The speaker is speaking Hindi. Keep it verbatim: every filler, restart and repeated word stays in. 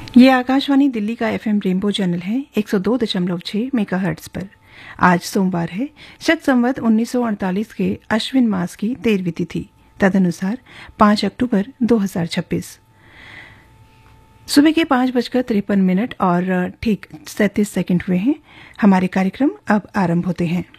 ये आकाशवाणी दिल्ली का एफएम रेनबो चैनल है एक सौ दो दशमलव छह मेगाहर्ट्ज पर। आज सोमवार है, शक संवत उन्नीस सौ अड़तालीस के अश्विन मास की तेरहवीं तिथि, तदनुसार पाँच अक्टूबर दो हजार छब्बीस। सुबह के पाँच बजकर तिरपन मिनट और ठीक सैंतीस सेकंड हुए हैं। हमारे कार्यक्रम अब आरंभ होते हैं।